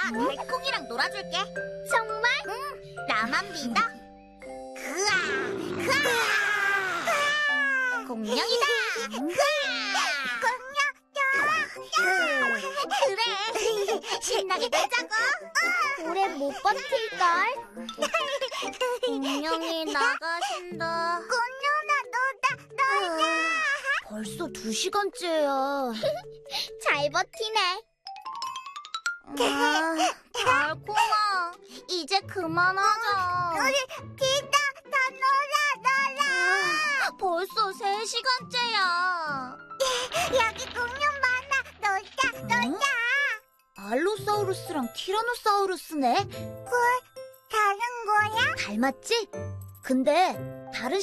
달콩이랑 놀아줄게. 정말? 응, 나만 믿어. 그아, 그아, 공룡이다. 그래, 신나게 놀자고. 오래 못 버틸걸? 공룡이 나가신다. 놀자. 벌써 2시간째야. 잘 버티네. 달콩아, 이제 그만하자. 기다, 더 놀아. 벌써 3시간째야. 여기 공룡 많아. 놀자. 알로사우루스랑 티라노사우루스네. 다른 거야? 닮았지? 근데 다른